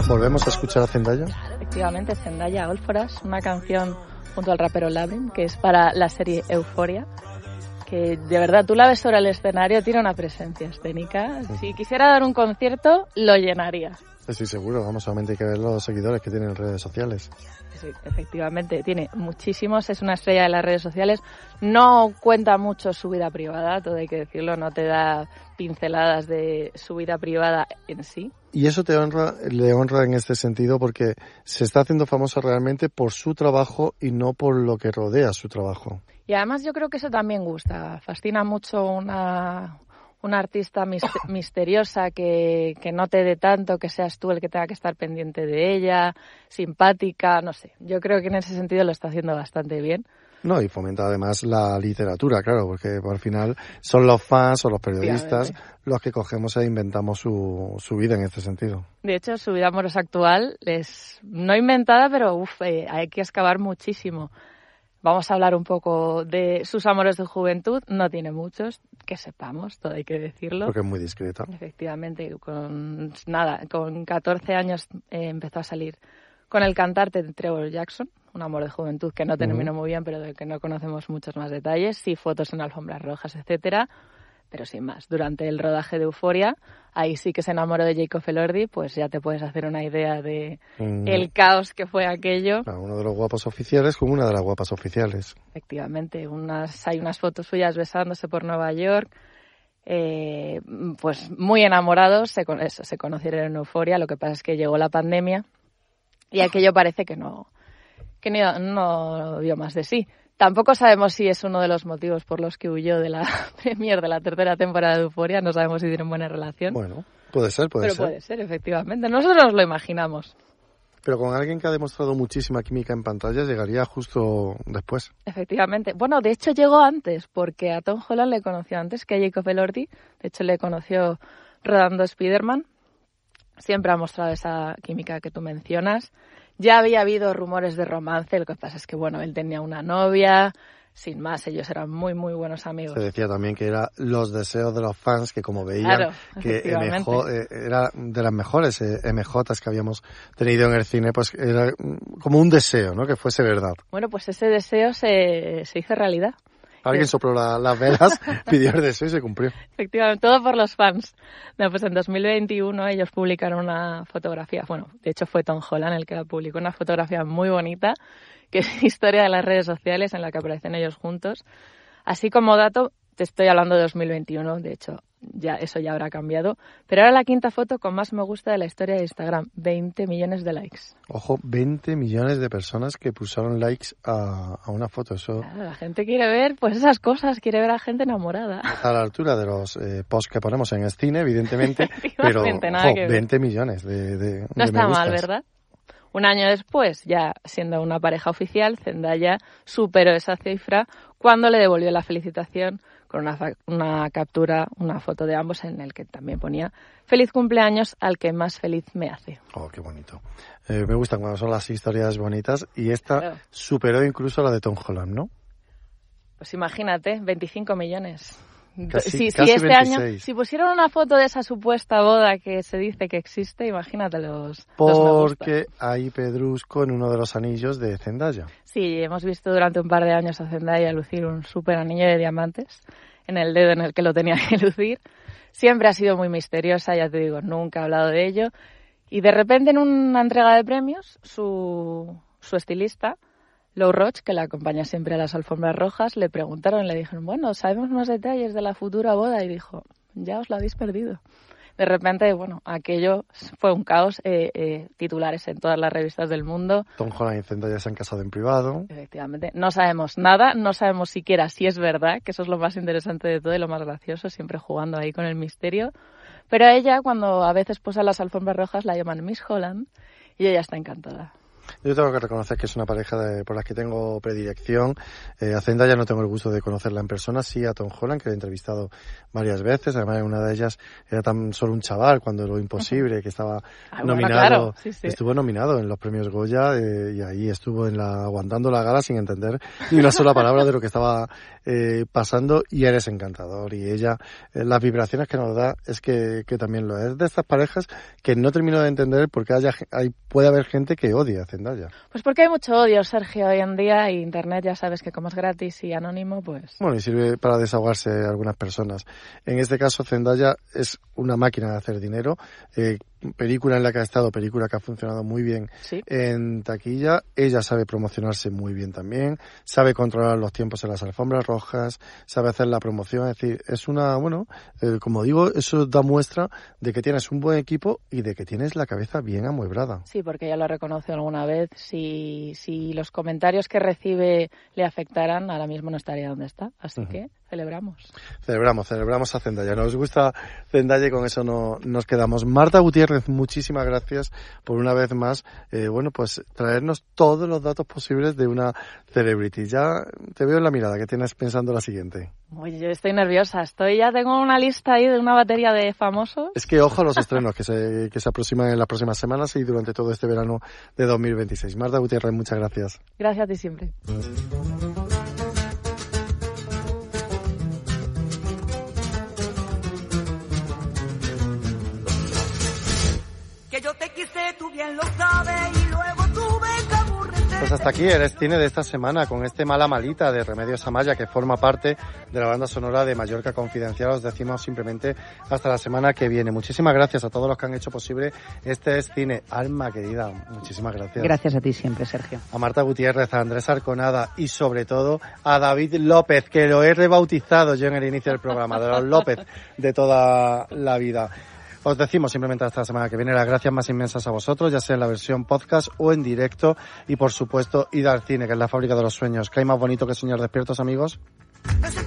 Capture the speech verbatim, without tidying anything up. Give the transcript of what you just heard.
¿Volvemos a escuchar a Zendaya? Efectivamente, Zendaya, All For Us, una canción junto al rapero Labrin, que es para la serie Euphoria, que de verdad tú la ves sobre el escenario, tiene una presencia escénica. Si quisiera dar un concierto, lo llenaría. Estoy seguro, vamos, solamente hay que ver los seguidores que tienen en redes sociales. Sí, efectivamente, tiene muchísimos, es una estrella de las redes sociales, no cuenta mucho su vida privada, todo hay que decirlo, no te da pinceladas de su vida privada en sí. Y eso te honra, le honra en este sentido porque se está haciendo famosa realmente por su trabajo y no por lo que rodea su trabajo. Y además yo creo que eso también gusta, fascina mucho una... una artista mis- misteriosa que, que no te dé tanto, que seas tú el que tenga que estar pendiente de ella, simpática, no sé. Yo creo que en ese sentido lo está haciendo bastante bien. No, y fomenta además la literatura, claro, porque al final son los fans o los periodistas los que cogemos e inventamos su, su vida en este sentido. De hecho, su vida amorosa actual es no inventada, pero uf, eh, hay que excavar muchísimo. Vamos a hablar un poco de sus amores de juventud. No tiene muchos, que sepamos, todo hay que decirlo. Porque es muy discreta. Efectivamente, con nada, con catorce años eh, empezó a salir con el cantante Trevor Jackson, un amor de juventud que no terminó uh-huh. muy bien, pero del que no conocemos muchos más detalles. Sí, fotos en alfombras rojas, etcétera. Pero sin más, durante el rodaje de Euphoria, ahí sí que se enamoró de Jacob Elordi, pues ya te puedes hacer una idea de mm. el caos que fue aquello. Claro, uno de los guapos oficiales como una de las guapas oficiales. Efectivamente, unas, hay unas fotos suyas besándose por Nueva York, eh, pues muy enamorados, se, eso, se conocieron en Euphoria, lo que pasa es que llegó la pandemia y aquello parece que no, que no, no dio más de sí. Tampoco sabemos si es uno de los motivos por los que huyó de la premier de la tercera temporada de Euphoria. No sabemos si tienen buena relación. Bueno, puede ser, puede pero ser. Pero puede ser, efectivamente. Nosotros nos lo imaginamos. Pero con alguien que ha demostrado muchísima química en pantalla llegaría justo después. Efectivamente. Bueno, de hecho llegó antes, porque a Tom Holland le conoció antes que a Jacob Elordi. De hecho le conoció rodando Spider-Man. Siempre ha mostrado esa química que tú mencionas. Ya había habido rumores de romance, lo que pasa es que, bueno, él tenía una novia, sin más, ellos eran muy, muy buenos amigos. Se decía también que eran los deseos de los fans, que como veían, claro, que M J, eh, era de las mejores eh, M Jotas que habíamos tenido en el cine, pues era como un deseo, ¿no?, que fuese verdad. Bueno, pues ese deseo se, se hizo realidad. Alguien sopló la, las velas, pidió el deseo y se cumplió. Efectivamente, todo por los fans. No, pues en dos mil veintiuno ellos publicaron una fotografía, bueno, de hecho fue Tom Holland el que la publicó, una fotografía muy bonita, que es historia de las redes sociales en la que aparecen ellos juntos. Así como dato, te estoy hablando de dos mil veintiuno, de hecho, ya eso ya habrá cambiado. Pero ahora la quinta foto con más me gusta de la historia de Instagram, veinte millones de likes. Ojo, veinte millones de personas que pulsaron likes a, a una foto. Eso. Claro, la gente quiere ver pues esas cosas, quiere ver a gente enamorada. A la altura de los eh, posts que ponemos en el cine, evidentemente, pero nada ojo, que ver. veinte millones de, de No de está me gustas. mal, ¿verdad? Un año después, ya siendo una pareja oficial, Zendaya superó esa cifra cuando le devolvió la felicitación con una, una captura, una foto de ambos en el que también ponía feliz cumpleaños al que más feliz me hace. Oh, qué bonito. Eh, me gustan cuando son las historias bonitas y esta claro. superó incluso la de Tom Holland, ¿no? Pues imagínate, veinticinco millones. Casi, si, casi si este veintiséis. año, si pusieron una foto de esa supuesta boda que se dice que existe, imagínate los, Porque los hay pedrusco en uno de los anillos de Zendaya. Sí, hemos visto durante un par de años a Zendaya lucir un súper anillo de diamantes en el dedo en el que lo tenía que lucir. Siempre ha sido muy misteriosa, ya te digo, nunca ha hablado de ello. Y de repente en una entrega de premios, su, su estilista, Lou Roach, que la acompaña siempre a las alfombras rojas, le preguntaron, le dijeron, bueno, ¿sabemos más detalles de la futura boda? Y dijo, ya os la habéis perdido. De repente, bueno, aquello fue un caos, eh, eh, titulares en todas las revistas del mundo. Tom Holland y Zendaya se han casado en privado. Efectivamente, no sabemos nada, no sabemos siquiera si es verdad, que eso es lo más interesante de todo y lo más gracioso, siempre jugando ahí con el misterio. Pero a ella, cuando a veces posa las alfombras rojas, la llaman Miss Holland y ella está encantada. Yo tengo que reconocer que es una pareja de, por la que tengo predilección. Eh, a Zendaya no tengo el gusto de conocerla en persona, sí a Tom Holland, que lo he entrevistado varias veces. Además, en una de ellas era tan solo un chaval cuando Lo Imposible, que estaba ah, bueno, nominado, claro. sí, sí. estuvo nominado en los premios Goya eh, y ahí estuvo en la, aguantando la gala sin entender ni una sola palabra de lo que estaba eh, pasando, y eres encantador. Y ella, eh, las vibraciones que nos da es que, que también lo es. De estas parejas que no termino de entender por qué haya, hay, puede haber gente que odia a Zendaya. Pues porque hay mucho odio, Sergio, hoy en día, y Internet ya sabes que como es gratis y anónimo, pues... Bueno, y sirve para desahogarse algunas personas. En este caso, Zendaya es una máquina de hacer dinero. Eh, película en la que ha estado, película que ha funcionado muy bien ¿Sí? en taquilla. Ella sabe promocionarse muy bien también, sabe controlar los tiempos en las alfombras rojas, sabe hacer la promoción. Es decir, es una, bueno, eh, como digo, eso da muestra de que tienes un buen equipo y de que tienes la cabeza bien amueblada. Sí, porque ella lo reconoce alguna vez. Si, si los comentarios que recibe le afectaran, ahora mismo no estaría donde está. Así uh-huh. que celebramos. Celebramos, celebramos a Zendaya. Nos gusta Zendaya y con eso no, nos quedamos. Marta Gutiérrez, muchísimas gracias por una vez más, eh, bueno, pues traernos todos los datos posibles de una celebrity. Ya te veo en la mirada, ¿qué tienes pensando la siguiente? Oye, yo estoy nerviosa. Estoy ya tengo una lista ahí de una batería de famosos. Es que ojo a los estrenos que se, que se aproximan en las próximas semanas y durante todo este verano de dos mil veintiséis. Marta Gutiérrez, muchas gracias. Gracias a ti siempre. Yo te quise, tú bien lo sabes, y luego tuve que aburrirte. Pues hasta aquí el Cine de esta semana, con este Mala Malita de Remedios Amaya, que forma parte de la banda sonora de Mallorca Confidencial. Os decimos simplemente hasta la semana que viene. Muchísimas gracias a todos los que han hecho posible este Cine. Alma querida, muchísimas gracias. Gracias a ti siempre, Sergio. A Marta Gutiérrez, a Andrés Arconada y sobre todo a David López, que lo he rebautizado yo en el inicio del programa, de los López de toda la vida. Os decimos simplemente hasta la semana que viene las gracias más inmensas a vosotros, ya sea en la versión podcast o en directo, y por supuesto id al cine, que es la fábrica de los sueños. ¿Qué hay más bonito que soñar despiertos, amigos?